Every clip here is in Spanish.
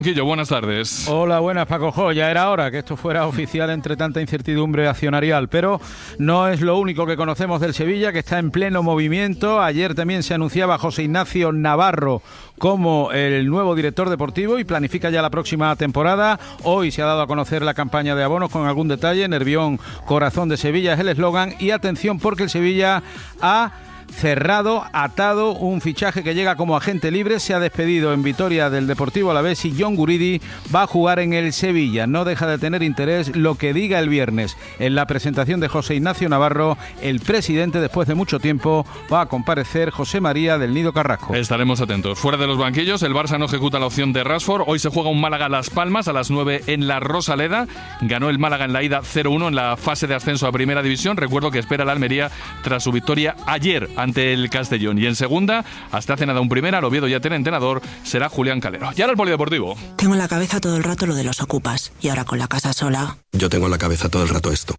Guillo, buenas tardes. Hola, buenas, Paco. Ya era hora que esto fuera oficial entre tanta incertidumbre accionarial, pero no es lo único que conocemos del Sevilla, que está en pleno movimiento. Ayer también se anunciaba José Ignacio Navarro como el nuevo director deportivo y planifica ya la próxima temporada. Hoy se ha dado a conocer la campaña de abonos con algún detalle. Nervión, corazón de Sevilla es el eslogan. Y atención, porque el Sevilla ha atado un fichaje que llega como agente libre. Se ha despedido en Vitoria del Deportivo Alavés y John Guridi va a jugar en el Sevilla. No deja de tener interés lo que diga el viernes. En la presentación de José Ignacio Navarro, el presidente, después de mucho tiempo, va a comparecer José María del Nido Carrasco. Estaremos atentos. Fuera de los banquillos, el Barça no ejecuta la opción de Rashford. Hoy se juega un Málaga-Las Palmas a las 9 en la Rosaleda. Ganó el Málaga en la ida 0-1 en la fase de ascenso a Primera División. Recuerdo que espera la Almería tras su victoria ayer ante el Castellón. Y en segunda, hasta hace nada un primera, el Oviedo ya tiene entrenador, será Julián Calero. Y ahora el polideportivo. Tengo en la cabeza todo el rato lo de los ocupas. Y ahora con la casa sola. Yo tengo en la cabeza todo el rato esto.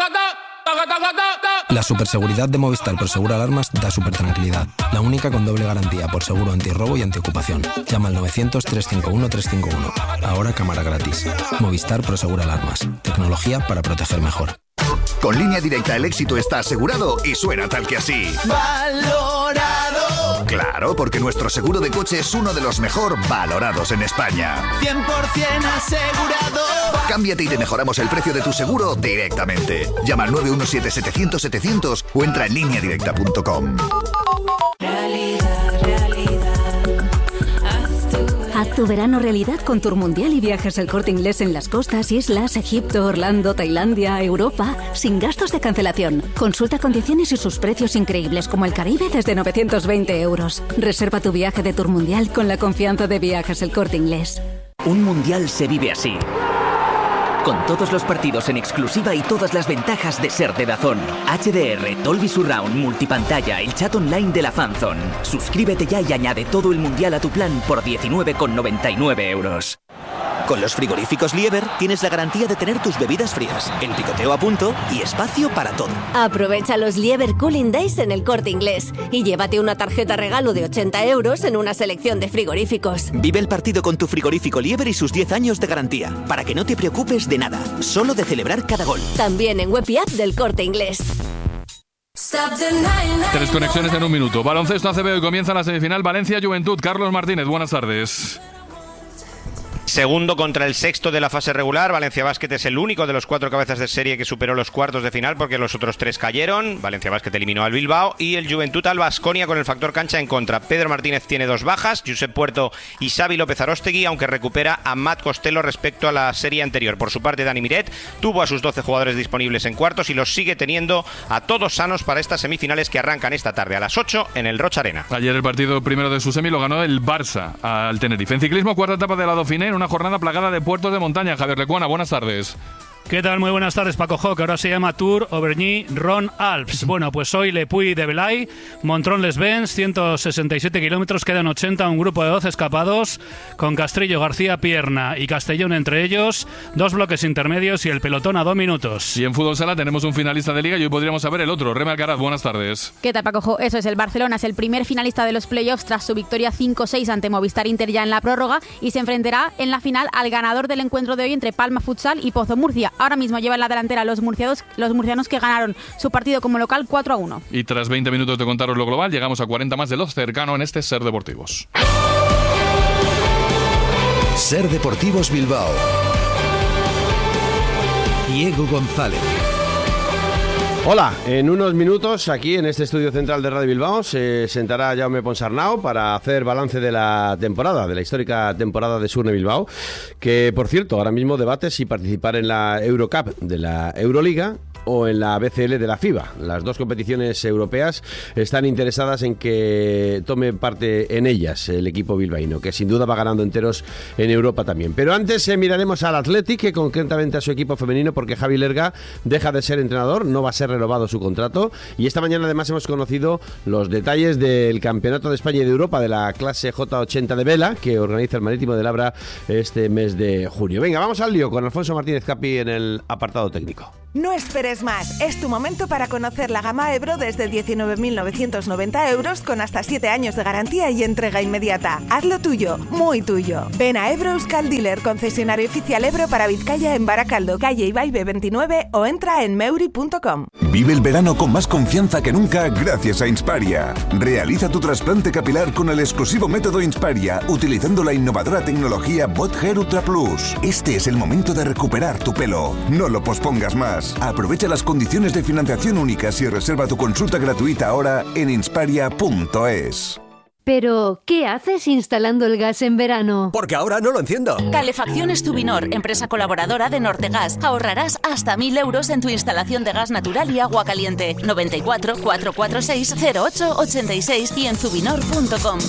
La superseguridad de Movistar Prosegur Alarmas da super tranquilidad. La única con doble garantía por seguro antirrobo y antiocupación. Llama al 900-351-351. Ahora cámara gratis. Movistar Prosegur Alarmas. Tecnología para proteger mejor. Con Línea Directa el éxito está asegurado y suena tal que así. ¡Valorado! Claro, porque nuestro seguro de coche es uno de los mejor valorados en España. 100% asegurado. Cámbiate y te mejoramos el precio de tu seguro directamente. Llama al 917-700-700 o entra en lineadirecta.com. Haz tu verano realidad con Tour Mundial y viajes El Corte Inglés en las costas, islas, Egipto, Orlando, Tailandia, Europa, sin gastos de cancelación. Consulta condiciones y sus precios increíbles como el Caribe desde 920 euros. Reserva tu viaje de Tour Mundial con la confianza de Viajes El Corte Inglés. Un mundial se vive así. Con todos los partidos en exclusiva y todas las ventajas de ser de DAZN. HDR, Dolby Surround, multipantalla, el chat online de la Fanzone. Suscríbete ya y añade todo el mundial a tu plan por 19,99 euros. Con los frigoríficos Lieber tienes la garantía de tener tus bebidas frías, el picoteo a punto y espacio para todo. Aprovecha los Lieber Cooling Days en El Corte Inglés y llévate una tarjeta regalo de 80 euros en una selección de frigoríficos. Vive el partido con tu frigorífico Lieber y sus 10 años de garantía, para que no te preocupes de nada, solo de celebrar cada gol. También en web y app del Corte Inglés. 3 conexiones en un minuto. Baloncesto ACB, hoy comienza la semifinal Valencia-Juventud. Carlos Martínez, buenas tardes. Segundo contra el sexto de la fase regular. Valencia Basket es el único de los 4 cabezas de serie que superó los cuartos de final porque los otros 3 cayeron. Valencia Basket eliminó al Bilbao y el Juventud al Baskonia con el factor cancha en contra. Pedro Martínez tiene 2 bajas, Josep Puerto y Xavi López Aróstegui, aunque recupera a Matt Costello respecto a la serie anterior. Por su parte, Dani Miret tuvo a sus 12 jugadores disponibles en cuartos y los sigue teniendo a todos sanos para estas semifinales que arrancan esta tarde a las 8 en el Rocha Arena. Ayer el partido primero de su semi lo ganó el Barça al Tenerife. En ciclismo, cuarta etapa de la Dauphiné, una jornada plagada de puertos de montaña. Javier Lecuona, buenas tardes. ¿Qué tal? Muy buenas tardes, Paco Jo, que ahora se llama Tour Auvergne-Rhône-Alpes. Bueno, pues hoy Le Puy de Belay, Montrón-les-Bains, 167 kilómetros, quedan 80, un grupo de 12 escapados, con Castrillo, García Pierna y Castellón entre ellos, 2 bloques intermedios y el pelotón a 2 minutos. Y en fútbol sala tenemos un finalista de liga y hoy podríamos saber el otro. Reme Alcaraz, buenas tardes. ¿Qué tal, Paco Jo? Eso es, el Barcelona es el primer finalista de los playoffs tras su victoria 5-6 ante Movistar Inter ya en la prórroga y se enfrentará en la final al ganador del encuentro de hoy entre Palma Futsal y Pozo Murcia. Ahora mismo llevan la delantera los murcianos que ganaron su partido como local 4-1. Y tras 20 minutos de contaros lo global, llegamos a 40 más de lo cercano en este Ser Deportivos. Ser Deportivos Bilbao. Diego González. Hola, en unos minutos aquí en este estudio central de Radio Bilbao se sentará Jaume Ponsarnau para hacer balance de la temporada, de la histórica temporada de Surne Bilbao, que por cierto ahora mismo debate si participar en la Eurocup de la Euroliga o en la BCL de la FIBA. Las dos competiciones europeas están interesadas en que tome parte en ellas el equipo bilbaíno, que sin duda va ganando enteros en Europa también. Pero antes miraremos al Athletic, que concretamente a su equipo femenino, porque Javi Lerga deja de ser entrenador, no va a ser renovado su contrato, y esta mañana además hemos conocido los detalles del Campeonato de España y de Europa de la clase J80 de vela que organiza el Marítimo de Labra este mes de junio. Venga, vamos al lío con Alfonso Martínez Capi en el apartado técnico. No esperes más, es tu momento para conocer la gama Ebro desde 19.990 euros con hasta 7 años de garantía y entrega inmediata. Hazlo tuyo, muy tuyo. Ven a Ebro Euskal Dealer, concesionario oficial Ebro para Vizcaya en Baracaldo, calle Ibaibe 29 o entra en meuri.com. Vive el verano con más confianza que nunca gracias a Insparia. Realiza tu trasplante capilar con el exclusivo método Insparia, utilizando la innovadora tecnología Bot Hair Ultra Plus. Este es el momento de recuperar tu pelo. No lo pospongas más. Aprovecha las condiciones de financiación únicas y reserva tu consulta gratuita ahora en insparia.es. Pero, ¿qué haces instalando el gas en verano? Porque ahora no lo enciendo. Calefacciones Tubinor, empresa colaboradora de Nortegas. Ahorrarás hasta 1.000 euros en tu instalación de gas natural y agua caliente. 94 446 0886 y en zubinor.com.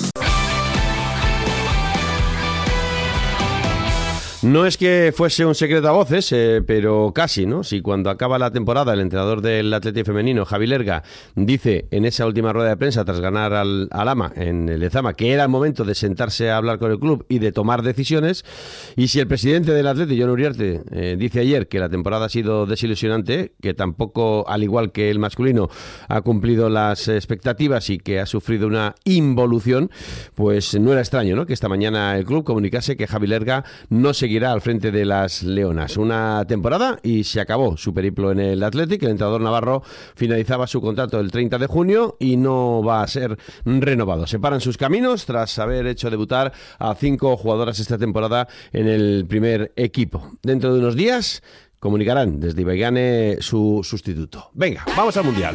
No es que fuese un secreto a voces, pero casi, ¿no? Si cuando acaba la temporada el entrenador del Athletic femenino, Javi Lerga, dice en esa última rueda de prensa tras ganar al AMA en el Lezama que era el momento de sentarse a hablar con el club y de tomar decisiones, y si el presidente del Athletic, Jon Uriarte, dice ayer que la temporada ha sido desilusionante, que tampoco, al igual que el masculino, ha cumplido las expectativas y que ha sufrido una involución, pues no era extraño, ¿no?, que esta mañana el club comunicase que Javi Lerga no seguirá al frente de las Leonas. Una temporada y se acabó su periplo en el Athletic. El entrenador navarro finalizaba su contrato el 30 de junio y no va a ser renovado. Separan sus caminos tras haber hecho debutar a 5 jugadoras esta temporada en el primer equipo. Dentro de unos días comunicarán desde Ibaigane su sustituto. Venga, vamos al Mundial.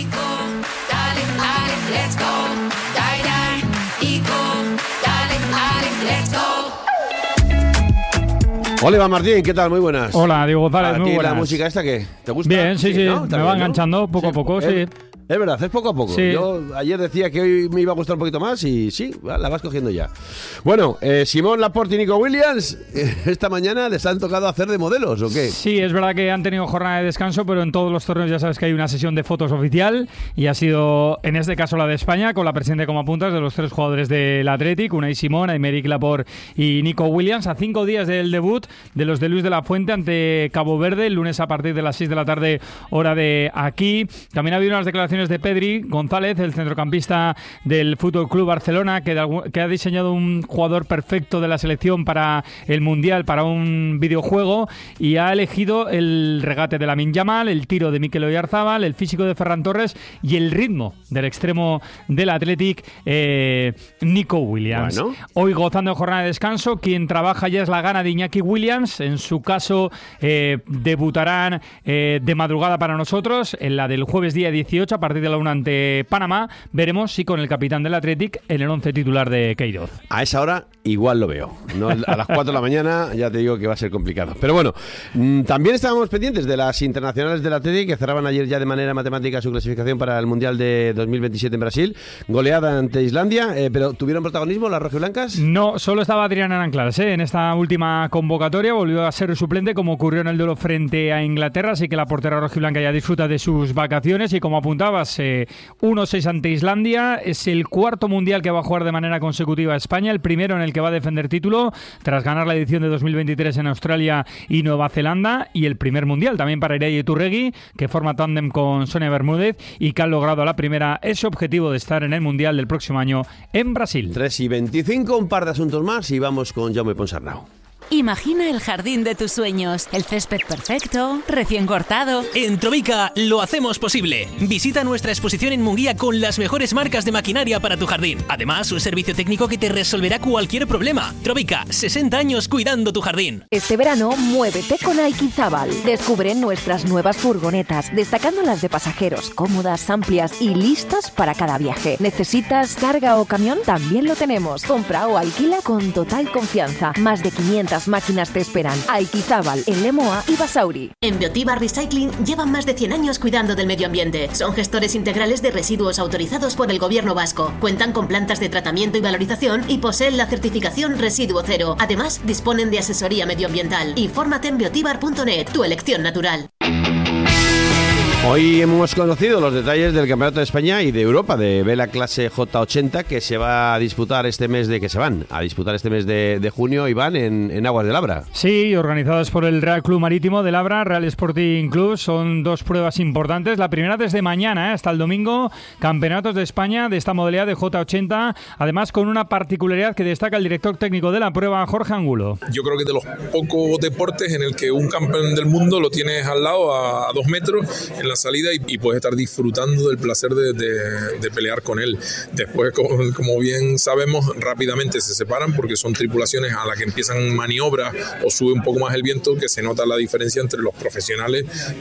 Hola, Iván Martín, ¿qué tal? Muy buenas. Hola, Diego González, muy buenas. ¿La música esta qué? ¿Te gusta? Bien, sí, ¿no? Me va enganchando poco a poco, sí. Es verdad, es poco a poco. Sí. Yo ayer decía que hoy me iba a gustar un poquito más y sí, la vas cogiendo ya. Bueno, Simón Laporte y Nico Williams, esta mañana les han tocado hacer de modelos, ¿o qué? Sí, es verdad que han tenido jornada de descanso, pero en todos los torneos ya sabes que hay una sesión de fotos oficial y ha sido, en este caso, la de España, con la presencia como apuntas de los 3 jugadores del Athletic, Unai Simón, Aymeric Laporte y Nico Williams, a 5 días del debut de los de Luis de la Fuente ante Cabo Verde, el lunes a partir de las 6 de la tarde, hora de aquí. También ha habido unas declaraciones de Pedri González, el centrocampista del Fútbol Club Barcelona, que ha diseñado un jugador perfecto de la selección para el Mundial, para un videojuego, y ha elegido el regate de Lamine Yamal, el tiro de Mikel Oyarzabal, el físico de Ferran Torres y el ritmo del extremo del Athletic, Nico Williams. Bueno. Hoy, gozando de jornada de descanso, quien trabaja ya es la gana de Iñaki Williams. En su caso, debutarán de madrugada para nosotros, en la del jueves día 18, a partir de la 1 ante Panamá. Veremos si con el capitán del Athletic en el 11 titular de Queiroz. A esa hora igual lo veo, ¿no? A las 4 de la mañana ya te digo que va a ser complicado. Pero bueno, también estábamos pendientes de las internacionales del Athletic, que cerraban ayer ya de manera matemática su clasificación para el Mundial de 2027 en Brasil. Goleada ante Islandia, pero ¿tuvieron protagonismo las rojiblancas? No, solo estaba Adriana Anclas, en esta última convocatoria. Volvió a ser suplente, como ocurrió en el duelo frente a Inglaterra, así que la portera rojiblanca ya disfruta de sus vacaciones y, como apuntabas, 1-6 ante Islandia. Es el 4º mundial que va a jugar de manera consecutiva a España, el primero en el que va a defender título tras ganar la edición de 2023 en Australia y Nueva Zelanda, y el primer mundial también para Irai Iturregui, que forma tándem con Sonia Bermúdez y que han logrado a la primera ese objetivo de estar en el mundial del próximo año en Brasil. 3:25, un par de asuntos más y vamos con Jaume Ponsarnau. Imagina el jardín de tus sueños, el césped perfecto, recién cortado. En Trovica lo hacemos posible. Visita nuestra exposición en Munguía con las mejores marcas de maquinaria para tu jardín. Además, un servicio técnico que te resolverá cualquier problema. Trovica, 60 años cuidando tu jardín. Este verano, muévete con Aikizábal. Descubre nuestras nuevas furgonetas, destacando las de pasajeros, cómodas, amplias y listas para cada viaje. ¿Necesitas carga o camión? También lo tenemos. Compra o alquila con total confianza. Más de 500 máquinas te esperan. Aikizábal, en Lemoa y Basauri. En Biotiba Recycling llevan más de 100 años cuidando del medio ambiente. Son gestores integrales de residuos autorizados por el Gobierno vasco. Cuentan con plantas de tratamiento y valorización y poseen la certificación Residuo Cero. Además, disponen de asesoría medioambiental. Infórmate en biotibar.net, tu elección natural. Hoy hemos conocido los detalles del Campeonato de España y de Europa de vela clase J80 que se va a disputar este mes de junio, Iván, en Aguas de Labra. Sí, organizadas por el Real Club Marítimo de Labra, Real Sporting Club. Son dos pruebas importantes. La primera desde mañana hasta el domingo, Campeonatos de España de esta modalidad de J80, además con una particularidad que destaca el director técnico de la prueba, Jorge Angulo. Yo creo que de los pocos deportes en el que un campeón del mundo lo tienes al lado a 2 metros en la salida y puedes estar disfrutando del placer de pelear con él. Después, como bien sabemos, rápidamente se separan porque son tripulaciones a las que empiezan maniobras o sube un poco más el viento, que se nota la diferencia entre los profesionales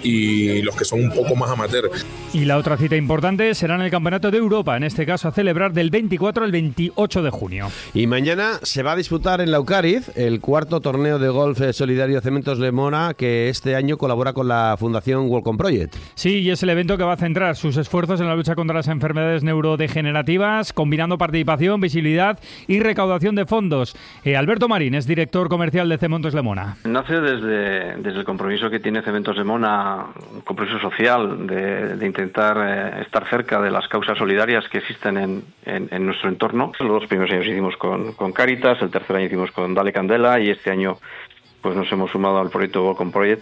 y los que son un poco más amateur. Y la otra cita importante será en el Campeonato de Europa, en este caso a celebrar del 24 al 28 de junio. Y mañana se va a disputar en Laucariz el cuarto torneo de golf solidario Cementos Lemona, que este año colabora con la Fundación Welcome Project. Sí, y es el evento que va a centrar sus esfuerzos en la lucha contra las enfermedades neurodegenerativas, combinando participación, visibilidad y recaudación de fondos. Alberto Marín es director comercial de Cementos Lemona. Nace desde el compromiso que tiene Cementos Lemona, un compromiso social de intentar estar cerca de las causas solidarias que existen en nuestro entorno. Los 2 primeros años hicimos con Cáritas, el tercer año hicimos con Dale Candela y este año pues nos hemos sumado al proyecto Welcome Project,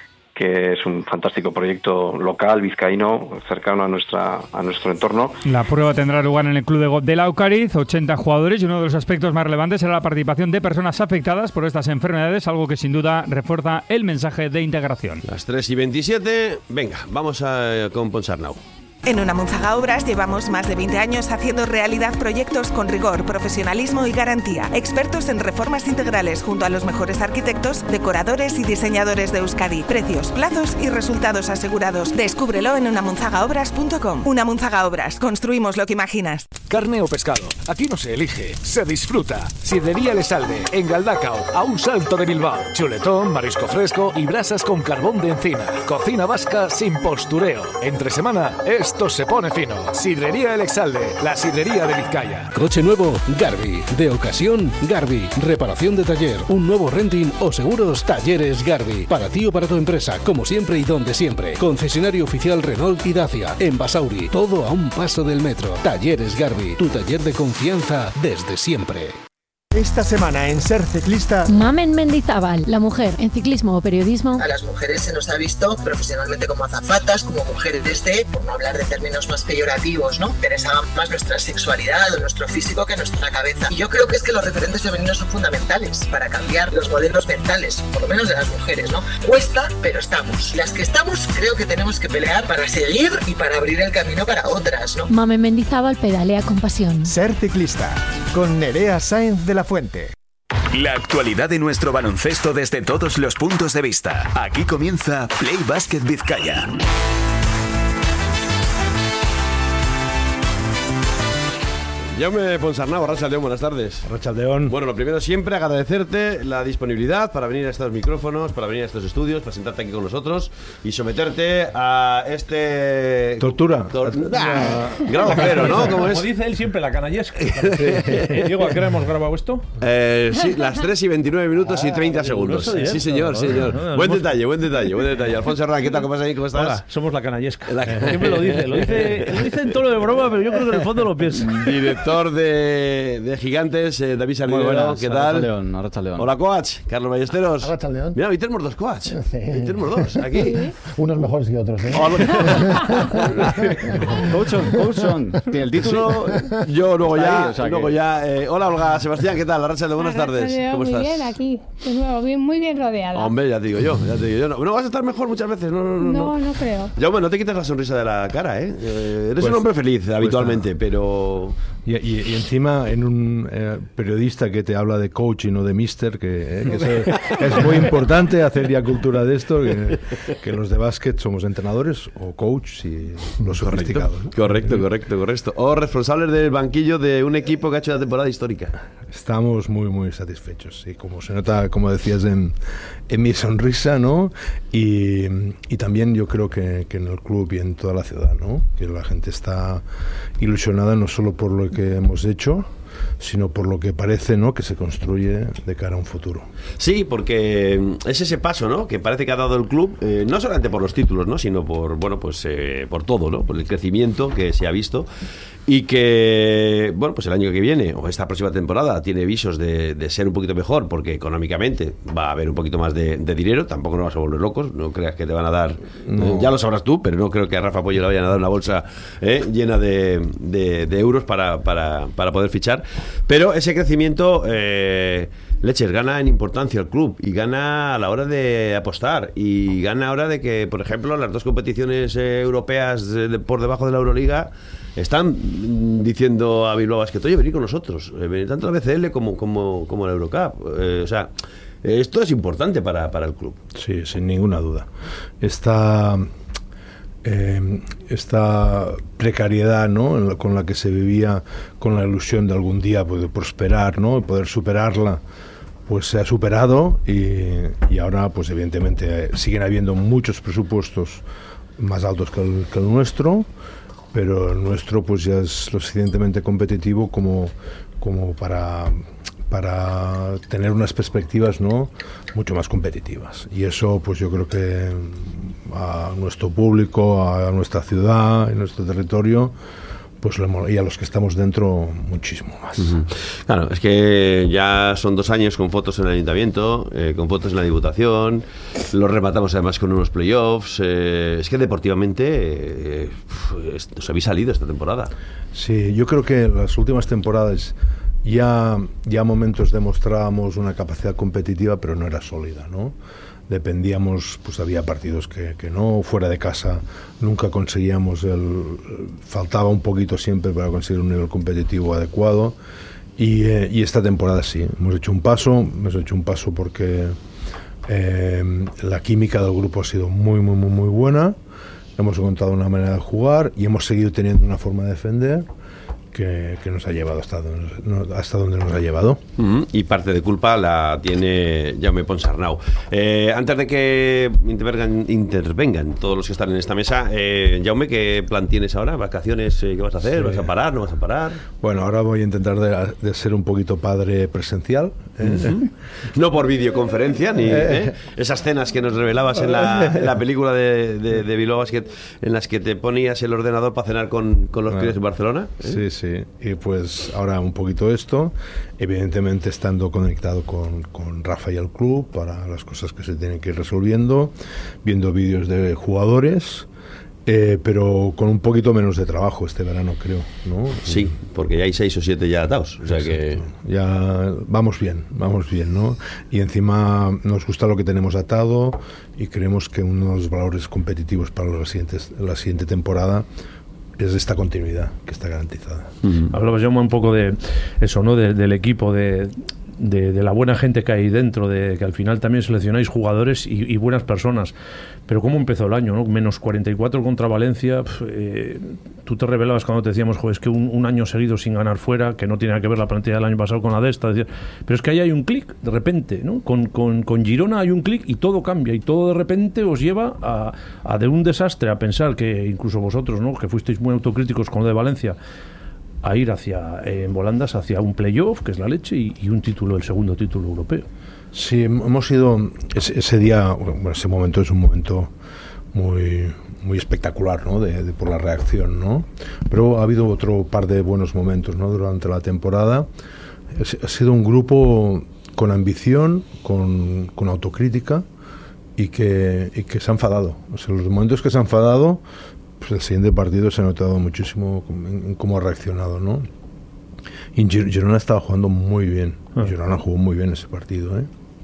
que es un fantástico proyecto local, vizcaíno, cercano a nuestro entorno. La prueba tendrá lugar en el Club de Golf de Laucariz, 80 jugadores, y uno de los aspectos más relevantes será la participación de personas afectadas por estas enfermedades, algo que sin duda refuerza el mensaje de integración. Las 3:27, venga, vamos con Ponsarnau. En Unamunzaga Obras llevamos más de 20 años haciendo realidad proyectos con rigor, profesionalismo y garantía. Expertos en reformas integrales junto a los mejores arquitectos, decoradores y diseñadores de Euskadi. Precios, plazos y resultados asegurados. Descúbrelo en unamunzagaobras.com. Unamunzaga Obras. Construimos lo que imaginas. Carne o pescado. Aquí no se elige, se disfruta. Sidrería Lesalde, en Galdacao, a un salto de Bilbao. Chuletón, marisco fresco y brasas con carbón de encina. Cocina vasca sin postureo. Entre semana, esto se pone fino. Sidrería El Exalde, la sidrería de Vizcaya. Coche nuevo, Garbi. De ocasión, Garbi. Reparación de taller, un nuevo renting o seguros, Talleres Garbi. Para ti o para tu empresa, como siempre y donde siempre. Concesionario oficial Renault y Dacia. En Basauri, todo a un paso del metro. Talleres Garbi, tu taller de confianza desde siempre. Esta semana en Ser Ciclista, Mamen Mendizábal, la mujer en ciclismo o periodismo. A las mujeres se nos ha visto profesionalmente como azafatas, como mujeres por no hablar de términos más peyorativos, ¿no? Interesaba más nuestra sexualidad o nuestro físico que nuestra cabeza. Y yo creo que es que los referentes femeninos son fundamentales para cambiar los modelos mentales, por lo menos de las mujeres, ¿no? Cuesta, pero estamos. Las que estamos creo que tenemos que pelear para seguir y para abrir el camino para otras, ¿no? Mamen Mendizábal pedalea con pasión. Ser Ciclista, con Nerea Sáenz de la Fuente. La actualidad de nuestro baloncesto desde todos los puntos de vista. Aquí comienza Play Basket Vizcaya. Jaume Ponsarnau, Arratsaldeón, buenas tardes. Arratsaldeón. Bueno, lo primero siempre agradecerte la disponibilidad para venir a estos micrófonos, para venir a estos estudios, para sentarte aquí con nosotros y someterte a este... Tortura. Grado cero, ¿no? Como dice él siempre, la canallesca. Diego, ¿a qué hora hemos grabado esto? Sí, las 3:29 y 30 segundos. Sí, señor, sí, señor. Buen detalle. Alfonso Herrán, ¿qué tal? ¿Cómo estás? Hola, somos la canallesca. Siempre lo dice en tono de broma, pero yo creo que en el fondo lo piensa. Director de Gigantes, David Sardinero, ¿qué tal? Arratsaldeón. Hola, coach, Carlos Ballesteros. Arratsaldeón. Mira, hoy tenemos 2 coach. Sí. Hoy tenemos 2 aquí. Sí. Unos mejores que otros, ¿eh? Coachon. Tiene el título. Sí. Yo luego ya. Hola, Olga Sebastián, ¿qué tal? Arratsaldeón, buenas tardes. ¿Cómo estás? Muy bien, aquí. De nuevo, muy bien rodeada. Hombre, ya te digo yo. No vas a estar mejor muchas veces. No creo. Jaume, no te quites la sonrisa de la cara, ¿eh? Eres un hombre feliz habitualmente, pero... Y encima en un periodista que te habla de coaching o de mister, que es muy importante hacer ya cultura de esto, que los de básquet somos entrenadores o coach y los sofisticados, ¿no? Correcto. O responsables del banquillo de un equipo que ha hecho una temporada histórica. Estamos muy, muy satisfechos. Y como se nota, como decías, en mi sonrisa, ¿no? Y también yo creo que en el club y en toda la ciudad, ¿no? Que la gente está ilusionada no solo por lo que hemos hecho, sino por lo que parece, ¿no?, que se construye de cara a un futuro. Sí, porque es ese paso, ¿no?, que parece que ha dado el club, no solamente por los títulos, ¿no?, sino por, bueno, pues por todo, ¿no?, por el crecimiento que se ha visto, y que, bueno, pues el año que viene o esta próxima temporada tiene visos de ser un poquito mejor, porque económicamente va a haber un poquito más de dinero. Tampoco nos vas a volver locos, no creas que te van a dar, ya lo sabrás tú, pero no creo que a Rafa Pollo le vayan a dar una bolsa llena de euros para poder fichar. Pero ese crecimiento, leches, gana en importancia el club, y gana a la hora de apostar, y gana a la hora de que, por ejemplo, las dos competiciones europeas por debajo de la Euroliga están diciendo a Bilbao Basket: oye, venid con nosotros, venid tanto la BCL como la Eurocup. O sea, esto es importante para el club. Sí, sin ninguna duda. Esta precariedad, ¿no?, con la que se vivía, con la ilusión de algún día poder prosperar, ¿no?, y poder superarla, pues se ha superado, y ahora, pues evidentemente siguen habiendo muchos presupuestos más altos que el nuestro, pero el nuestro pues ya es lo suficientemente competitivo como para tener unas perspectivas, ¿no?, mucho más competitivas. Y eso, pues yo creo que a nuestro público, a nuestra ciudad, a nuestro territorio, pues y a los que estamos dentro, muchísimo más. Claro, es que ya son 2 años con fotos en el ayuntamiento, con fotos en la Diputación, los rematamos además con unos playoffs. Es que deportivamente os habéis salido esta temporada. Sí, yo creo que las últimas temporadas ya a momentos demostrábamos una capacidad competitiva, pero no era sólida, ¿no? Dependíamos, pues había partidos que no, fuera de casa nunca conseguíamos, faltaba un poquito siempre para conseguir un nivel competitivo adecuado, y esta temporada sí, hemos hecho un paso porque la química del grupo ha sido muy, muy, muy, muy buena, hemos encontrado una manera de jugar y hemos seguido teniendo una forma de defender que nos ha llevado hasta donde nos ha llevado. Y parte de culpa la tiene Jaume Ponsarnau. Antes de que intervengan todos los que están en esta mesa, Jaume, ¿qué plan tienes ahora? ¿Vacaciones? ¿Qué vas a hacer? ¿Vas a parar? ¿No vas a parar? Bueno, ahora voy a intentar de ser un poquito padre presencial. No por videoconferencia, ni esas cenas que nos revelabas en la película de Bilbao Basket, en las que te ponías el ordenador para cenar con los críos en Barcelona. Sí, sí. Y pues ahora un poquito esto, evidentemente estando conectado con Rafa y el club para las cosas que se tienen que ir resolviendo, viendo vídeos de jugadores, pero con un poquito menos de trabajo este verano, creo, ¿no? Sí, porque ya hay 6 o 7 ya atados, o sea que ya vamos bien, ¿no? Y encima nos gusta lo que tenemos atado y creemos que uno de los valores competitivos para la siguiente temporada es esta continuidad que está garantizada. Hablabas ya un poco de eso, ¿no? Del equipo, de la buena gente que hay dentro, de que al final también seleccionáis jugadores y buenas personas. Pero ¿cómo empezó el año, no? Menos 44 contra Valencia. Tú te revelabas cuando te decíamos, joder, es que un año seguido sin ganar fuera, que no tiene nada que ver la plantilla del año pasado con la de esta. Pero es que ahí hay un clic, de repente, ¿no? Con Girona hay un clic y todo cambia, y todo de repente os lleva a de un desastre a pensar que incluso vosotros, ¿no?, que fuisteis muy autocríticos con lo de Valencia, a ir en volandas hacia un playoff, que es la leche, y un título, el segundo título europeo. Sí, hemos ido ese día, bueno, ese momento es un momento muy, muy espectacular, ¿no? Por la reacción, ¿no? Pero ha habido otro par de buenos momentos, ¿no?, durante la temporada. Ha sido un grupo con ambición, con autocrítica, y que se ha enfadado. O sea, los momentos que se ha enfadado, pues el siguiente partido se ha notado muchísimo en cómo ha reaccionado, ¿no? Y Girona estaba jugando muy bien. Girona jugó muy bien ese partido, ¿eh?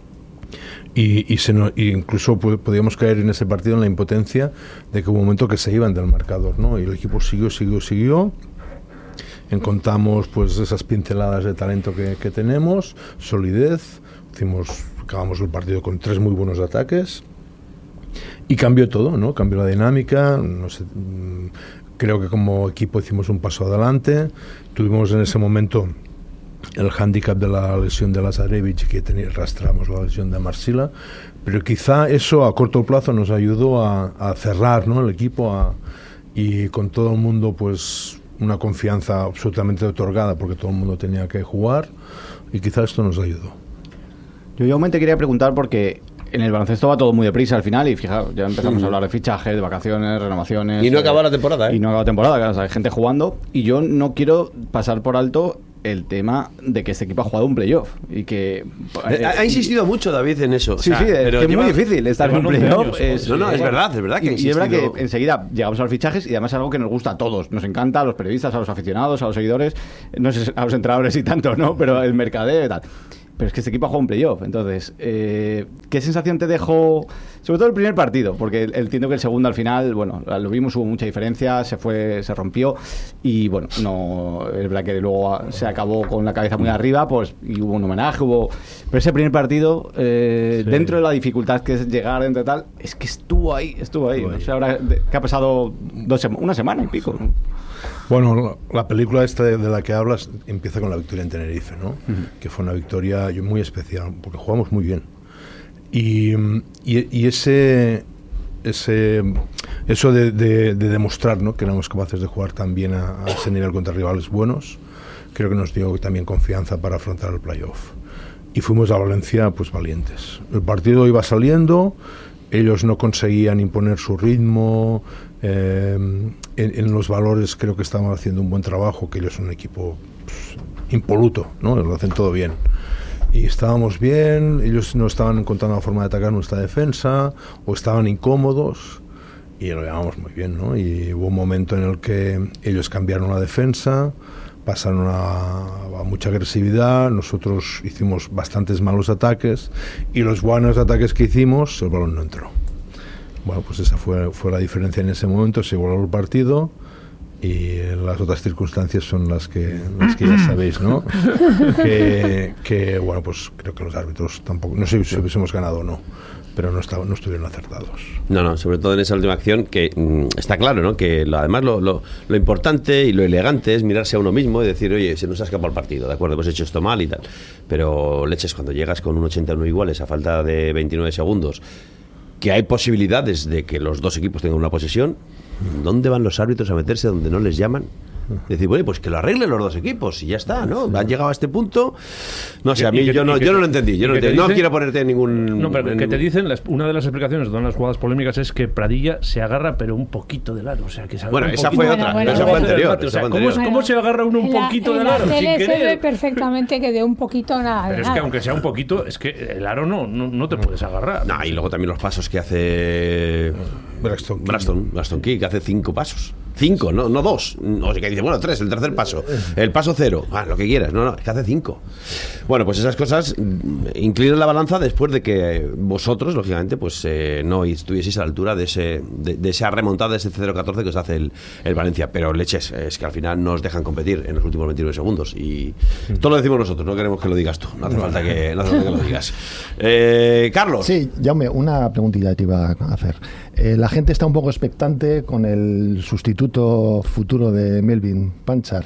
Y incluso podíamos caer en ese partido en la impotencia de que hubo un momento que se iban del marcador, ¿no? Y el equipo siguió. Encontramos pues esas pinceladas de talento que tenemos, solidez. Acabamos el partido con 3 muy buenos ataques. Y cambió todo, ¿no? Cambió la dinámica. No sé, creo que como equipo hicimos un paso adelante. Tuvimos en ese momento el hándicap de la lesión de Lazarevich, que arrastramos la lesión de Marcila, pero quizá eso a corto plazo nos ayudó a cerrar, ¿no?, el equipo, y con todo el mundo pues una confianza absolutamente otorgada porque todo el mundo tenía que jugar, y quizás esto nos ayudó. Yo igualmente quería preguntar porque en el baloncesto va todo muy deprisa al final y fijaos, ya empezamos a hablar de fichajes, de vacaciones, renovaciones. Y no acaba la temporada, ¿eh? Y no acaba la temporada, claro, o sea, hay gente jugando y yo no quiero pasar por alto el tema de que este equipo ha jugado un playoff y que... ha insistido mucho David en eso. Sí, sí, es que es muy difícil estar en un playoff. Es verdad que y es verdad que enseguida llegamos a los fichajes y además es algo que nos gusta a todos. Nos encanta a los periodistas, a los aficionados, a los seguidores, no sé, a los entrenadores y tanto, ¿no? Pero el mercadeo y tal. Pero es que este equipo ha jugado un playoff. Entonces, ¿qué sensación te dejó? Sobre todo el primer partido, porque entiendo que el segundo al final, bueno, lo vimos, hubo mucha diferencia, se rompió y bueno, no es verdad que luego se acabó con la cabeza muy arriba, pues y hubo un homenaje, pero ese primer partido, dentro de la dificultad que es llegar dentro de tal, es que estuvo ahí. No sé ahora que ha pasado una semana y pico, ¿no? Bueno, la película esta de la que hablas empieza con la victoria en Tenerife, ¿no? Que fue una victoria muy especial, porque jugamos muy bien. Y eso de demostrar, ¿no?, que éramos capaces de jugar tan bien a ese nivel contra rivales buenos, creo que nos dio también confianza para afrontar el playoff. Y fuimos a Valencia pues valientes. El partido iba saliendo, ellos no conseguían imponer su ritmo. En los valores creo que estaban haciendo un buen trabajo, que ellos son un equipo pues, impoluto, ¿no? Lo hacen todo bien. Y estábamos bien, ellos no estaban encontrando la forma de atacar nuestra defensa, o estaban incómodos, y lo llevamos muy bien, ¿no? Y hubo un momento en el que ellos cambiaron la defensa, pasaron a mucha agresividad, nosotros hicimos bastantes malos ataques, y los buenos ataques que hicimos, el balón no entró. Bueno, pues esa fue la diferencia en ese momento, se igualó el partido y las otras circunstancias son las que ya sabéis, ¿no? que bueno, pues creo que los árbitros tampoco, no sé si hubiésemos ganado o no, pero no estuvieron acertados. No, sobre todo en esa última acción que está claro, ¿no? Que además lo importante y lo elegante es mirarse a uno mismo y decir, oye, se nos ha escapado el partido, de acuerdo, hemos hecho esto mal y tal, pero leches, cuando llegas con un 81 iguales a falta de 29 segundos, que hay posibilidades de que los dos equipos tengan una posesión, ¿dónde van los árbitros a meterse donde no les llaman? Decir, bueno, pues que lo arreglen los dos equipos y ya está, ¿no? Han llegado a este punto. No sé, a mí yo no lo entendí. No quiero ponerte en ningún... No, pero que te dicen, una de las explicaciones de las jugadas polémicas es que Pradilla se agarra pero un poquito del aro, o sea, que se agarra esa fue otra, esa fue anterior. ¿Cómo se agarra uno un poquito del aro? En la tele se ve perfectamente que de un poquito nada. Pero es que aunque sea un poquito, es que el aro no te puedes agarrar. No, y luego también los pasos que hace Braxton Key, que hace 5 pasos. 5, no 2. O sea, que dice, bueno, 3, el tercer paso. El paso 0, lo que quieras. No, es que hace 5. Bueno, pues esas cosas inclinan la balanza después de que vosotros, lógicamente, pues no estuvieseis a la altura de esa remontada, de ese 0-14 que os hace el Valencia. Pero leches, es que al final nos dejan competir en los últimos 29 segundos. Y todo lo decimos nosotros, no queremos que lo digas tú. No hace falta que lo digas. Carlos. Sí, Jaume, una preguntilla te iba a hacer. La gente está un poco expectante con el sustituto futuro de Melvin Panchar,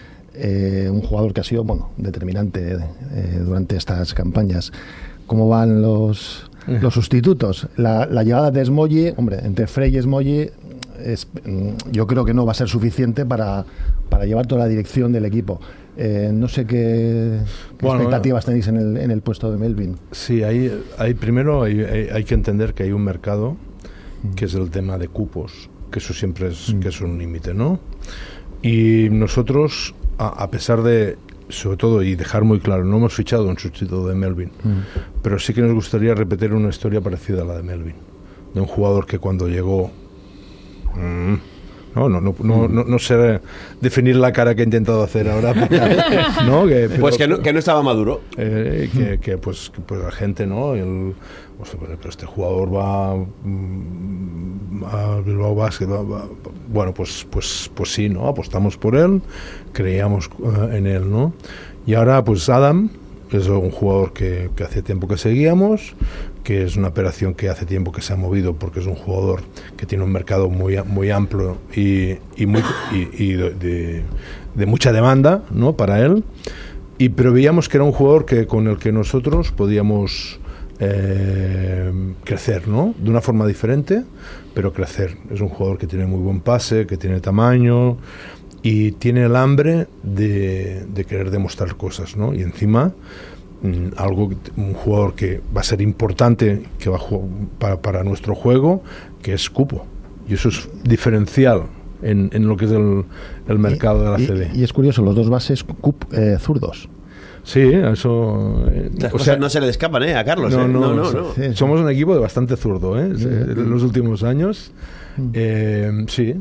un jugador que ha sido determinante durante estas campañas. ¿Cómo van los sustitutos? La llegada de Smolle, entre Frey y Smolle, yo creo que no va a ser suficiente para llevar toda la dirección del equipo. No sé qué expectativas tenéis en el puesto de Melvin. Sí, primero hay que entender que hay un mercado, que es el tema de cupos, que eso siempre es un límite, ¿no? Y nosotros, a pesar de, sobre todo, y dejar muy claro, no hemos fichado un sustituto de Melvin, pero sí que nos gustaría repetir una historia parecida a la de Melvin, de un jugador que cuando llegó... No sé definir la cara que he intentado hacer ahora, ¿no? Que no estaba maduro. Pues la gente, ¿no? Pero este jugador va a Bilbao Basket, bueno, pues sí, ¿no? Apostamos por él, creíamos en él, ¿no? Y ahora, pues Adam es un jugador que hace tiempo que seguíamos, que es una operación que hace tiempo que se ha movido, porque es un jugador que tiene un mercado muy amplio y de mucha demanda, ¿no? Para él. Pero veíamos que era un jugador con el que nosotros podíamos crecer, ¿no? De una forma diferente, pero crecer. Es un jugador que tiene muy buen pase, que tiene tamaño, y tiene el hambre de querer demostrar cosas, ¿no? Y encima un jugador que va a ser importante, que va a jugar para nuestro juego, que es Cupo, y eso es diferencial en lo que es el mercado de la CB. Y es curioso, los dos bases zurdos. Sí, eso... Las cosas no se le escapan a Carlos. No. Sí. Somos un equipo de bastante zurdo, en los últimos años. Sí,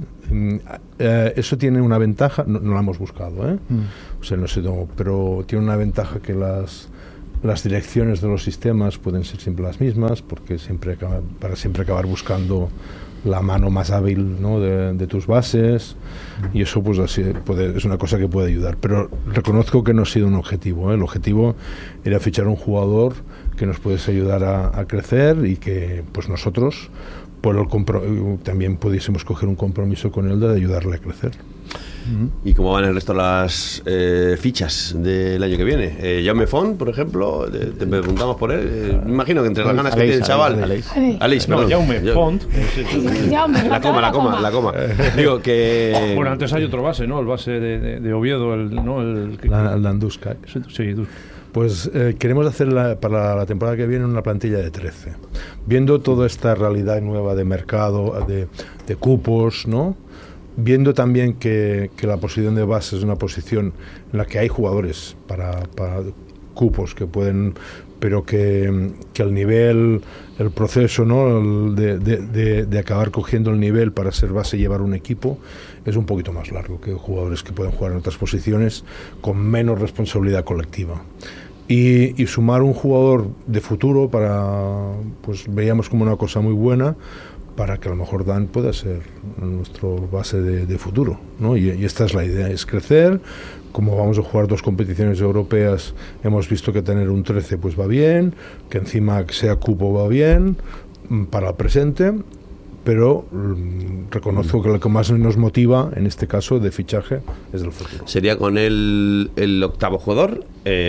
eso tiene una ventaja, no la hemos buscado, o sea, no sé, pero tiene una ventaja que las direcciones de los sistemas pueden ser siempre las mismas, porque para siempre acabar buscando la mano más hábil, ¿no? de tus bases, y eso pues así es una cosa que puede ayudar, pero reconozco que no ha sido un objetivo, el objetivo era fichar un jugador que nos pudiese ayudar a crecer, y que pues nosotros también pudiésemos coger un compromiso con él de ayudarle a crecer. ¿Y cómo van el resto de las fichas del año que viene? Jaume Font, por ejemplo, te preguntamos por él. Me imagino que entre las ganas que tiene el chaval. Aleix, perdón. Jaume Font. La coma. Digo que... Bueno, antes hay otro base, ¿no? El base de Oviedo, el Landuzka. Sí, pues queremos hacer para la temporada que viene una plantilla de 13. Viendo toda esta realidad nueva de mercado, de cupos, ¿no? Viendo también que la posición de base es una posición en la que hay jugadores para cupos que pueden, pero que el nivel, el proceso, ¿no? de acabar cogiendo el nivel para ser base y llevar un equipo es un poquito más largo que jugadores que pueden jugar en otras posiciones con menos responsabilidad colectiva. Y sumar un jugador de futuro pues veíamos como una cosa muy buena, para que a lo mejor Dan pueda ser nuestro base de futuro, ¿no? Y esta es la idea, es crecer. Como vamos a jugar 2 competiciones europeas, hemos visto que tener un 13 pues va bien, que encima sea cupo va bien para el presente, pero reconozco que lo que más nos motiva en este caso de fichaje es el futuro. Sería con el octavo jugador.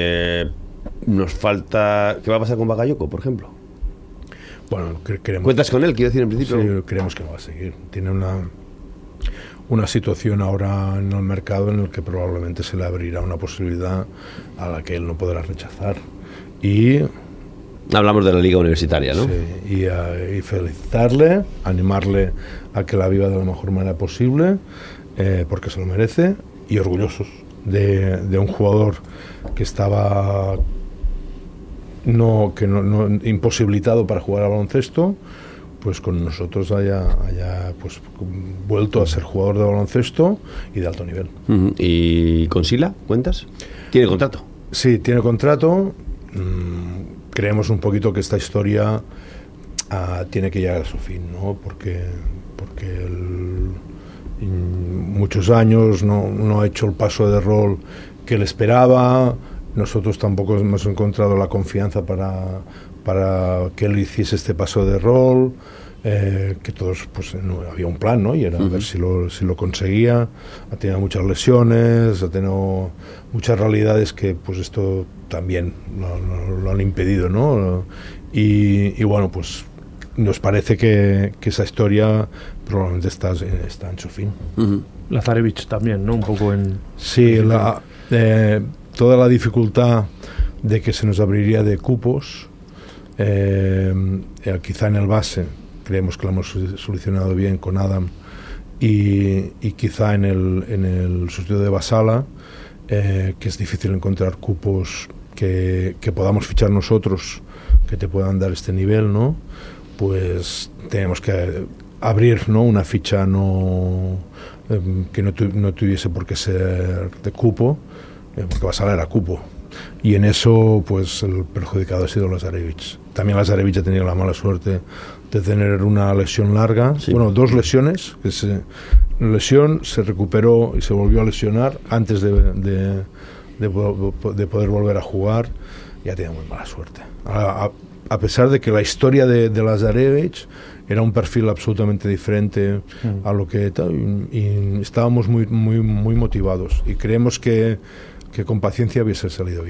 Nos falta... ¿Qué va a pasar con Bakayoko, por ejemplo? Bueno, ¿Cuentas con él, quiero decir, en principio? Sí, creemos que va a seguir. Tiene una situación ahora en el mercado en el que probablemente se le abrirá una posibilidad a la que él no podrá rechazar. Y hablamos de la liga universitaria, ¿no? Sí, y felicitarle, animarle a que la viva de la mejor manera posible, porque se lo merece, y orgullosos de un jugador que estaba... no imposibilitado para jugar al baloncesto, pues con nosotros haya pues vuelto a ser jugador de baloncesto y de alto nivel. ¿Y con Sila cuentas? ¿Tiene contrato? Sí, tiene contrato. Creemos un poquito que esta historia tiene que llegar a su fin, ¿no? Porque muchos años no ha hecho el paso de rol que él esperaba. Nosotros tampoco hemos encontrado la confianza para que él hiciese este paso de rol, que todos, pues no, había un plan, ¿no? Y era ver si lo conseguía. Ha tenido muchas lesiones, ha tenido muchas realidades que pues esto también lo han impedido, ¿no? Y bueno, pues nos parece que esa historia probablemente está en su fin. Lazarevich también, ¿no? Un poco en... Sí, toda la dificultad de que se nos abriría de cupos, quizá en el base creemos que lo hemos solucionado bien con Adam, y quizá en el sustituto de Basala, que es difícil encontrar cupos que podamos fichar nosotros que te puedan dar este nivel, ¿no? Pues tenemos que abrir, ¿no? Una ficha que no tuviese por qué ser de cupo, porque Basala era cupo, y en eso pues el perjudicado ha sido Lazarevich. También Lazarevich ha tenido la mala suerte de tener una lesión larga, bueno, 2 lesiones, se recuperó y se volvió a lesionar antes de poder volver a jugar, y ha tenido muy mala suerte, a pesar de que la historia de Lazarevich era un perfil absolutamente diferente a lo que y estábamos muy motivados, y creemos que con paciencia hubiese salido bien.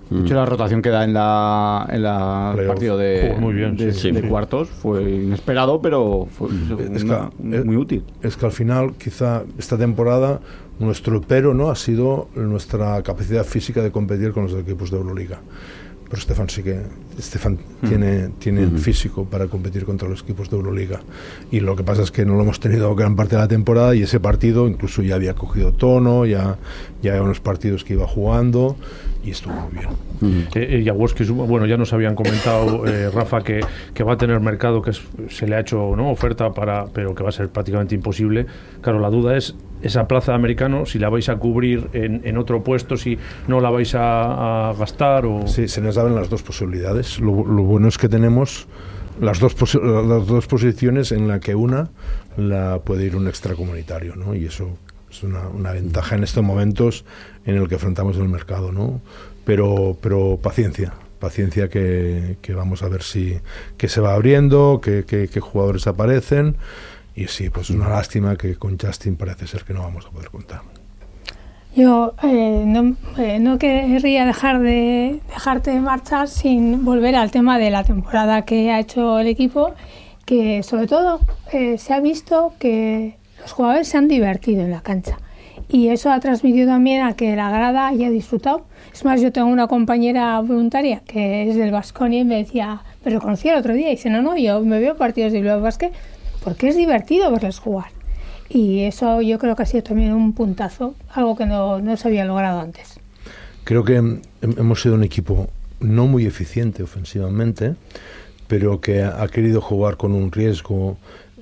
De hecho, la rotación que da en el partido de cuartos fue inesperado, pero fue muy útil. Es que al final, quizá esta temporada, nuestro pero no ha sido nuestra capacidad física de competir con los equipos de Euroliga. Pero Stefan tiene físico para competir contra los equipos de Euroliga, y lo que pasa es que no lo hemos tenido gran parte de la temporada, y ese partido incluso ya había cogido tono, ya había unos partidos que iba jugando y estuvo muy bien. Jaworski, bueno, ya nos habían comentado, Rafa, que va a tener mercado, que se le ha hecho, ¿no?, oferta pero que va a ser prácticamente imposible. Claro, la duda es esa plaza de americano, si la vais a cubrir en otro puesto, si no la vais a gastar o... Sí, se nos abren las dos posibilidades. Lo bueno es que tenemos las dos posiciones, en la que una la puede ir un extracomunitario, ¿no? Y eso es una ventaja en estos momentos en el que afrontamos el mercado, ¿no? Pero paciencia que vamos a ver que se va abriendo, que jugadores aparecen. Y sí, pues una lástima que con Justin parece ser que no vamos a poder contar. Yo no querría dejarte marchar sin volver al tema de la temporada que ha hecho el equipo, que sobre todo se ha visto que los jugadores se han divertido en la cancha, y eso ha transmitido también a que la grada haya disfrutado. Es más, yo tengo una compañera voluntaria que es del Baskonia y me decía, pero lo conocí el otro día, y dice, no, yo me veo partidos de Bilbao Basket porque es divertido verles jugar. Y eso yo creo que ha sido también un puntazo, algo que no se había logrado antes. Creo que hemos sido un equipo no muy eficiente ofensivamente, pero que ha querido jugar con un riesgo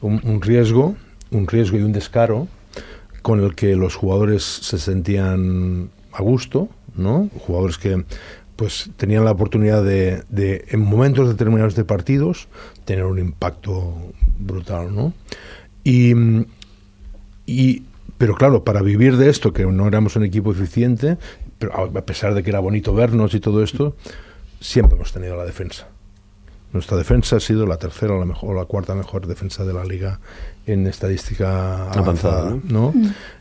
y un descaro con el que los jugadores se sentían a gusto, ¿no? Jugadores que pues tenían la oportunidad de en momentos determinados de partidos tener un impacto brutal, ¿no? Pero claro, para vivir de esto, que no éramos un equipo eficiente, pero a pesar de que era bonito vernos y todo esto, siempre hemos tenido la defensa. Nuestra defensa ha sido la tercera o la cuarta mejor defensa de la liga en estadística avanzada, ¿no?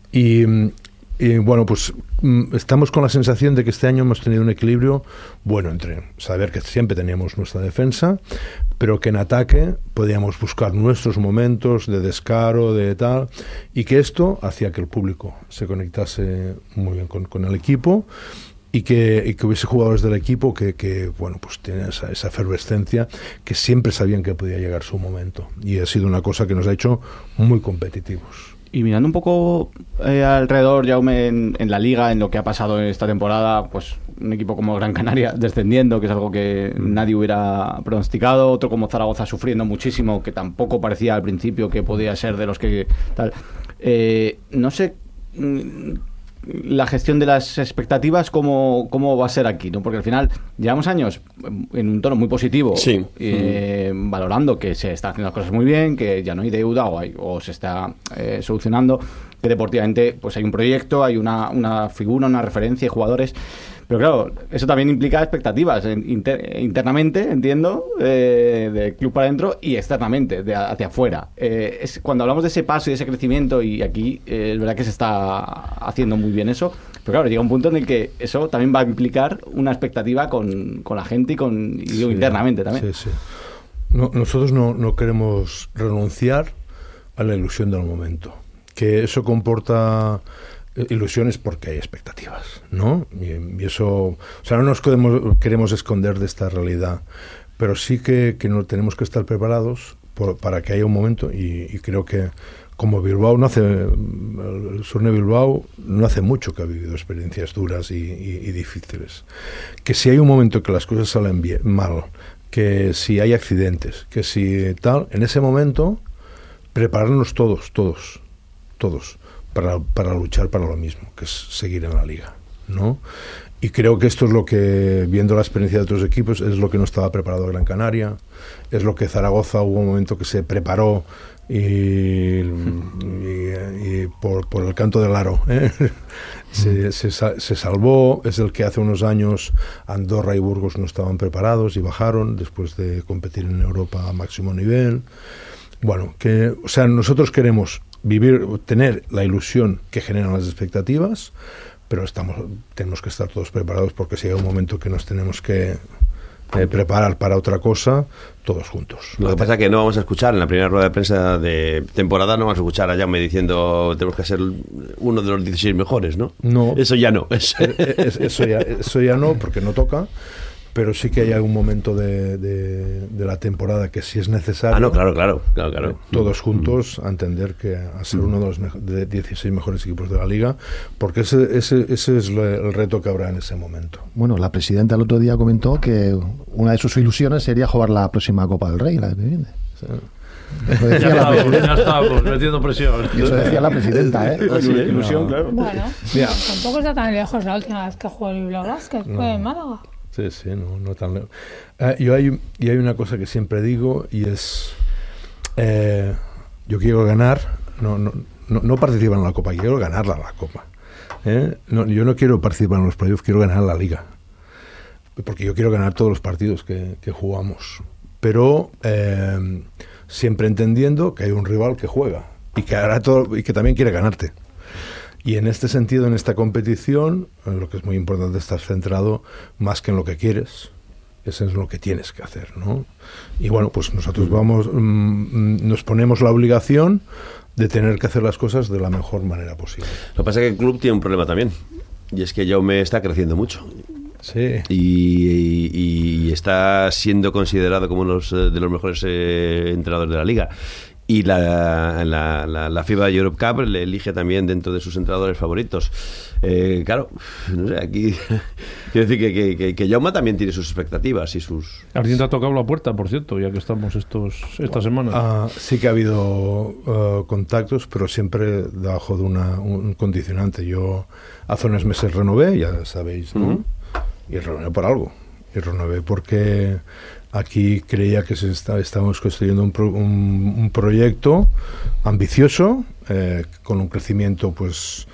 Y bueno, pues estamos con la sensación de que este año hemos tenido un equilibrio bueno entre saber que siempre teníamos nuestra defensa, pero que en ataque podíamos buscar nuestros momentos de descaro, de tal, y que esto hacía que el público se conectase muy bien con el equipo, y que hubiese jugadores del equipo que bueno, pues tienen esa efervescencia, que siempre sabían que podía llegar su momento, y ha sido una cosa que nos ha hecho muy competitivos. Y mirando un poco alrededor, Jaume, en la liga, en lo que ha pasado en esta temporada, pues un equipo como Gran Canaria descendiendo, que es algo que nadie hubiera pronosticado, otro como Zaragoza sufriendo muchísimo, que tampoco parecía al principio que podía ser de los que tal. No sé la gestión de las expectativas cómo va a ser aquí, ¿no? Porque al final llevamos años en un tono muy positivo, sí. Valorando que se están haciendo las cosas muy bien, que ya no hay deuda o se está solucionando, que deportivamente pues hay un proyecto, hay una figura, una referencia y jugadores. Pero claro, eso también implica expectativas internamente, entiendo, del club para adentro, y externamente, hacia afuera. Cuando hablamos de ese paso y de ese crecimiento, y aquí es verdad que se está haciendo muy bien eso, pero claro, llega un punto en el que eso también va a implicar una expectativa con la gente y internamente también. Sí. Nosotros no queremos renunciar a la ilusión del momento. Que eso comporta ilusiones porque hay expectativas, ¿no? Y eso, o sea, no nos queremos esconder de esta realidad, pero sí que no tenemos que estar preparados para que haya un momento, y creo que como Bilbao el Surne Bilbao no hace mucho que ha vivido experiencias duras y difíciles, que si hay un momento que las cosas salen mal, que si hay accidentes, que si tal, en ese momento prepararnos todos para luchar para lo mismo, que es seguir en la liga, ¿no? Y creo que esto es lo que, viendo la experiencia de otros equipos, es lo que no estaba preparado Gran Canaria, es lo que Zaragoza hubo un momento que se preparó y por el canto del aro, ¿eh? se salvó. Es el que hace unos años Andorra y Burgos no estaban preparados y bajaron después de competir en Europa a máximo nivel. Bueno, nosotros queremos tener la ilusión que generan las expectativas, pero tenemos que estar todos preparados, porque si hay un momento que nos tenemos que preparar para otra cosa, todos juntos. Lo que pasa es que no vamos a escuchar en la primera rueda de prensa de temporada, no vamos a escuchar a Jaume diciendo tenemos que ser uno de los 16 mejores, ¿no? No. Eso ya no. Eso ya no, porque no toca. Pero sí que hay algún momento de la temporada que si es necesario. No, claro. Todos juntos a entender que a ser uno de los 16 mejores equipos de la liga, porque ese es el reto que habrá en ese momento. Bueno, la presidenta el otro día comentó que una de sus ilusiones sería jugar la próxima Copa del Rey, la que viene. Sí. Eso decía ya estamos metiendo presión. Eso decía la presidenta, ¿eh? Ilusión, claro. Bueno, tampoco está tan lejos la última vez que jugó el Bilbao Basket, fue en Málaga. Sí, no tan lejos. Y hay una cosa que siempre digo, y es yo quiero ganar, no participar en la Copa, quiero ganarla la Copa. Yo no quiero participar en los playoffs, quiero ganar la Liga, porque yo quiero ganar todos los partidos que jugamos, pero siempre entendiendo que hay un rival que juega y que hará todo y que también quiere ganarte. Y en este sentido, en esta competición, lo que es muy importante es estar centrado más que en lo que quieres. Eso es lo que tienes que hacer, ¿no? Y bueno, pues nosotros nos ponemos la obligación de tener que hacer las cosas de la mejor manera posible. Lo que pasa es que el club tiene un problema también, y es que Jaume está creciendo mucho. Sí. Y está siendo considerado como uno de los mejores entrenadores de la liga. Y la FIBA Europe Cup le elige también dentro de sus entrenadores favoritos. Claro, no sé, aquí quiero decir que Jaume también tiene sus expectativas y sus... ¿Alguien te ha tocado la puerta, por cierto, ya que estamos esta semana? Sí que ha habido contactos, pero siempre debajo de un condicionante. Yo hace unos meses renové, ya sabéis, ¿no? Y renové por algo. Y renové porque... Aquí creía que estábamos construyendo un proyecto ambicioso, con un crecimiento pues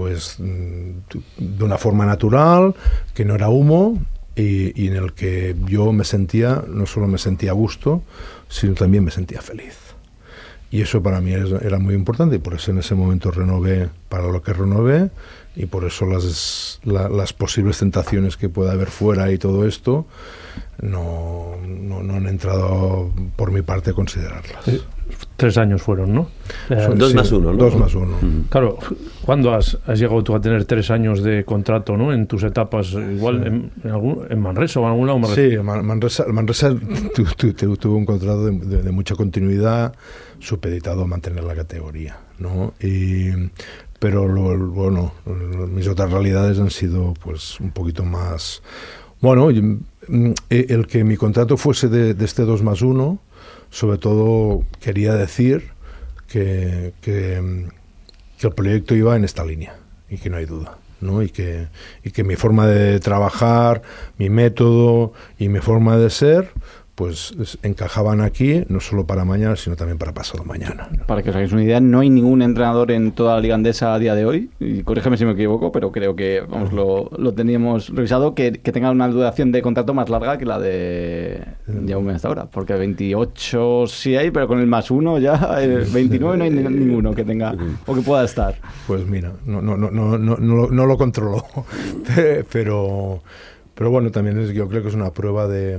de una forma natural, que no era humo, y en el que yo no solo me sentía a gusto, sino también me sentía feliz. Y eso para mí era muy importante, y por eso en ese momento renové para lo que renové, y por eso las posibles tentaciones que pueda haber fuera y todo esto no han entrado por mi parte a considerarlas. 3 años fueron, ¿no? 2 más 1, ¿no? 2 más 1. Claro, ¿cuándo has llegado tú a tener 3 años de contrato, ¿no? En tus etapas, igual en Manresa o en algún lado. Sí, Manresa tuvo un contrato de mucha continuidad, supeditado a mantener la categoría, ¿no? Pero bueno, mis otras realidades han sido pues un poquito más... Bueno, el que mi contrato fuese de este 2 más 1, sobre todo quería decir que el proyecto iba en esta línea, y que no hay duda, ¿no? Y que mi forma de trabajar, mi método y mi forma de ser, pues encajaban aquí, no solo para mañana, sino también para pasado mañana. Para que os hagáis una idea, no hay ningún entrenador en toda la Liga Andesa a día de hoy, y corrígeme si me equivoco, pero creo que lo teníamos revisado, que tenga una duración de contrato más larga que la de Jaume hasta ahora, porque 28 sí hay, pero con el más 1 ya, 29 no hay ninguno que tenga o que pueda estar. Pues mira, no lo controlo, pero bueno, también yo creo que es una prueba de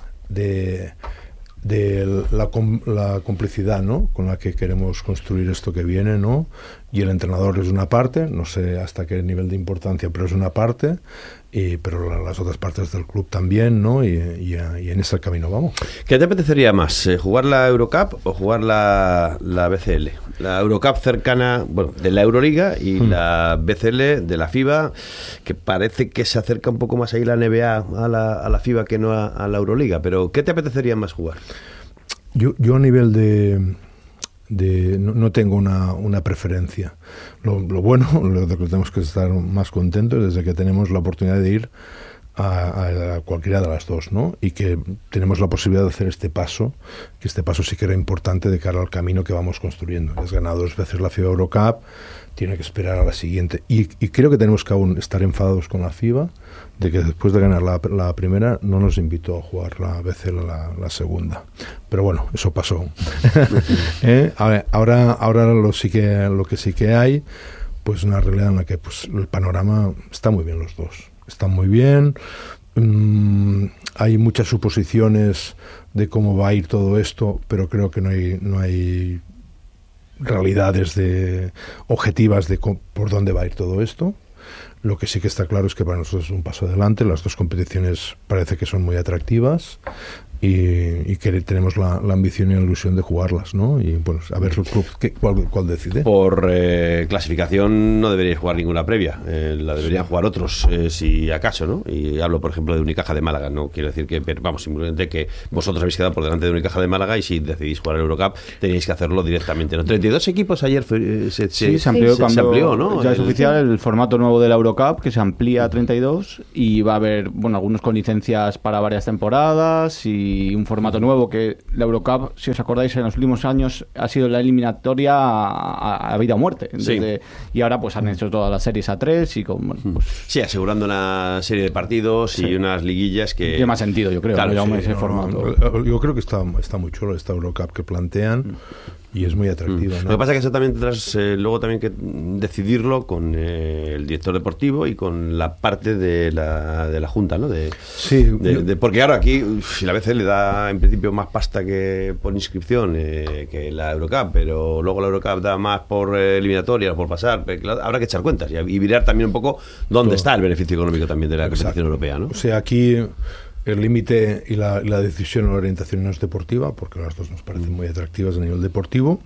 la complicidad, ¿no?, con la que queremos construir esto que viene, ¿no? Y el entrenador es una parte, no sé hasta qué nivel de importancia, pero es una parte, pero las otras partes del club también, ¿no? Y en ese camino vamos. ¿Qué te apetecería más, jugar la Eurocup o jugar la BCL? La Eurocup cercana, bueno, de la Euroliga, y la BCL de la FIBA, que parece que se acerca un poco más ahí la NBA a la FIBA que no a la Euroliga, pero ¿qué te apetecería más jugar? Yo a nivel de no tengo una preferencia. Lo bueno, lo que tenemos que estar más contentos desde que tenemos la oportunidad de ir a cualquiera de las dos, ¿no? Y que tenemos la posibilidad de hacer este paso, que este paso sí que era importante de cara al camino que vamos construyendo. Has ganado 2 veces la FIBA Eurocup, tiene que esperar a la siguiente. Y creo que tenemos que aún estar enfadados con la FIBA de que después de ganar la primera no nos invitó a jugar la BCL la segunda. Pero bueno, eso pasó. A ver, ahora lo que sí que hay, pues una realidad en la que pues el panorama está muy bien, los dos están muy bien. Hay muchas suposiciones de cómo va a ir todo esto, pero creo que no hay realidades objetivas de por dónde va a ir todo esto. Lo que sí que está claro es que para nosotros es un paso adelante. Las dos competiciones parece que son muy atractivas y que tenemos la ambición y la ilusión de jugarlas, ¿no? Y bueno, a ver el club cuál decide. Por clasificación no deberíais jugar ninguna previa, la deberían jugar otros, si acaso, ¿no? Y hablo, por ejemplo, de Unicaja de Málaga. No quiero decir que, vamos, simplemente que vosotros habéis quedado por delante de Unicaja de Málaga y si decidís jugar el Eurocup tenéis que hacerlo directamente, ¿no? 32 equipos ayer se amplió, ¿no? Ya es oficial el formato nuevo de la Eurocup, que se amplía a 32 y va a haber, bueno, algunos con licencias para varias temporadas y un formato nuevo que la Eurocup, si os acordáis, en los últimos años ha sido la eliminatoria a vida o muerte. Y ahora pues han hecho todas las series a 3 y con... Bueno, pues, sí, asegurando una serie de partidos y unas liguillas que... Tiene más sentido, yo creo. Claro, ese formato. Yo creo que está muy chulo esta Eurocup que plantean. Y es muy atractiva, ¿no? Lo que pasa es que eso también tendrás luego también que decidirlo con el director deportivo y con la parte de la Junta, ¿no? Porque claro, aquí la BCL le da en principio más pasta que por inscripción que la Eurocup, pero luego la Eurocup da más por eliminatoria, por pasar. Habrá que echar cuentas y mirar también un poco dónde está el beneficio económico también de la competición europea, ¿no? O sea, aquí el límite y la decisión o la orientación no es deportiva, porque las dos nos parecen muy atractivas a nivel deportivo.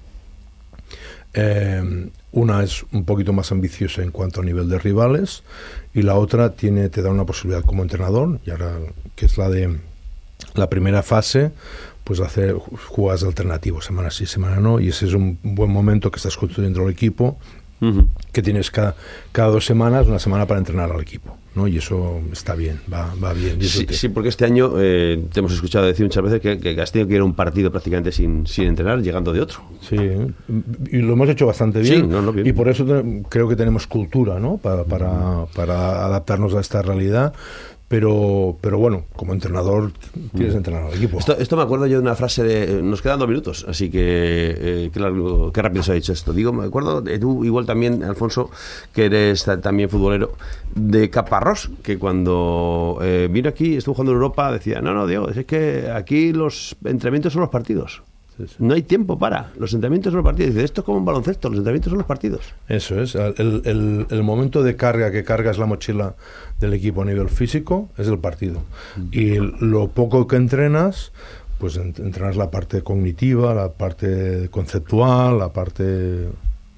Una es un poquito más ambiciosa en cuanto a nivel de rivales y la otra te da una posibilidad como entrenador, y ahora que es la de la primera fase, pues hacer jugadas alternativas, semana sí, semana no, y ese es un buen momento que estás construyendo el equipo, que tienes cada 2 semanas, una semana para entrenar al equipo, ¿no? Y eso está bien, va bien. Sí, porque este año te hemos escuchado decir muchas veces que has tenido que ir a un partido prácticamente sin entrenar, llegando de otro. Sí, y lo hemos hecho bastante bien, bien. Y por eso creo que tenemos cultura, ¿no? Para adaptarnos a esta realidad. Pero bueno, como entrenador tienes que entrenar al equipo. Esto me acuerdo yo de una frase nos quedan 2 minutos, así que qué rápido se ha dicho esto. Me acuerdo de tú, igual también, Alfonso, que eres también futbolero, de Caparrós, que cuando vino aquí, estuvo jugando en Europa, decía, no, Diego, es que aquí los entrenamientos son los partidos. No hay tiempo para. Los entrenamientos son los partidos. Dice, esto es como un baloncesto, los entrenamientos son los partidos. Eso es. El momento de carga que cargas la mochila del equipo a nivel físico es el partido. Y lo poco que entrenas, pues entrenas la parte cognitiva, la parte conceptual, la parte...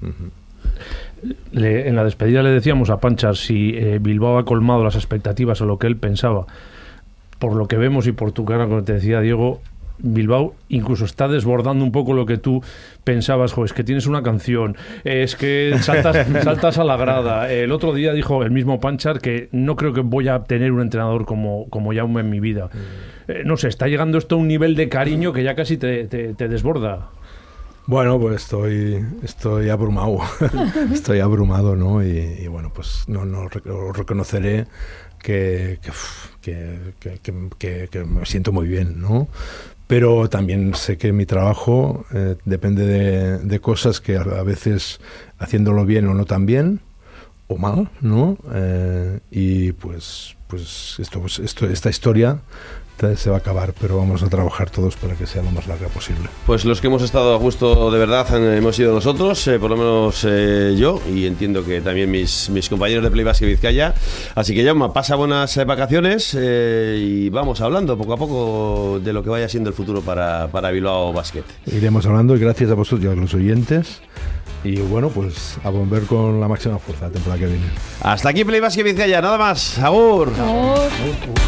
En la despedida le decíamos a Panchar si Bilbao ha colmado las expectativas a lo que él pensaba. Por lo que vemos y por tu cara, como te decía Diego, Bilbao incluso está desbordando un poco lo que tú pensabas. Es que tienes una canción, es que saltas a la grada. El otro día dijo el mismo Panchar que no creo que voy a tener un entrenador como Jaume en mi vida. No sé, está llegando esto a un nivel de cariño que ya casi te desborda. Bueno, pues estoy abrumado. Estoy abrumado, ¿no? Y bueno, pues no reconoceré que me siento muy bien, ¿no? Pero también sé que mi trabajo depende de cosas que a veces haciéndolo bien o no tan bien o mal, ¿no? Y pues esta historia se va a acabar, pero vamos a trabajar todos para que sea lo más larga posible. Pues los que hemos estado a gusto de verdad hemos sido nosotros, por lo menos yo, y entiendo que también mis compañeros de Play Basket Vizcaya. Así que Jaume, pasa buenas vacaciones y vamos hablando poco a poco de lo que vaya siendo el futuro para Bilbao Basket. Iremos hablando, y gracias a vosotros y a los oyentes. Y bueno, pues a volver con la máxima fuerza la temporada que viene. Hasta aquí Play Basket Vizcaya, nada más. Agur. Agur.